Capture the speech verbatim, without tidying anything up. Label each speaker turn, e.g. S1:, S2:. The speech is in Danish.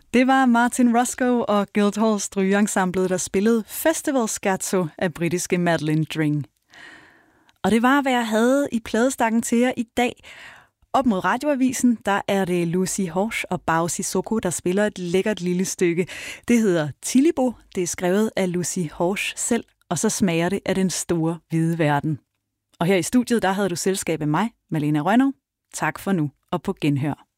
S1: Det var Martin Roscoe og Guildhall Strygeensemblet, der spillede Festival Scherzo af britiske Madeleine Dring. Og det var, hvad jeg havde i pladestakken til jer i dag. Op mod Radioavisen, der er det Lucy Horsch og Bao Sissoko, der spiller et lækkert lille stykke. Det hedder Tilibo. Det er skrevet af Lucy Horsch selv, og så smager det af den store hvide verden. Og her i studiet, der havde du selskab af mig, Malene Rønnow. Tak for nu, og på genhør.